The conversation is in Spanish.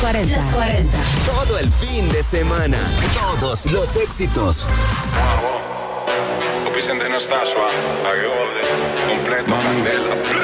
40. Todo el fin de semana. Todos los éxitos. Vicente Anastasio, completo, Candela.